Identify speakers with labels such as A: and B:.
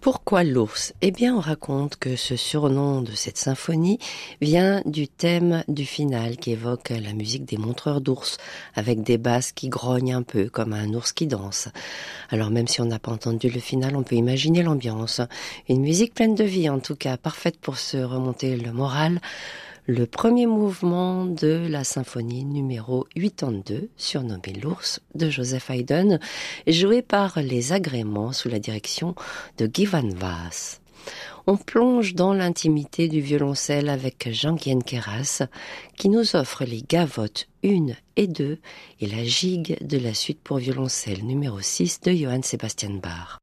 A: Pourquoi l'ours? Eh bien, on raconte que ce surnom de cette symphonie vient du thème du final qui évoque la musique des montreurs d'ours, avec des basses qui grognent un peu comme un ours qui danse. Alors même si on n'a pas entendu le final, on peut imaginer l'ambiance. Une musique pleine de vie en tout cas, parfaite pour se remonter le moral. Le premier mouvement de la symphonie numéro 82, surnommée l'Ours, de Joseph Haydn, joué par les agréments sous la direction de Guy van Waas. On plonge dans l'intimité du violoncelle avec Jean-Guyen Queyras, qui nous offre les gavottes 1 et 2 et la gigue de la suite pour violoncelle numéro 6 de Johann Sebastian Bach.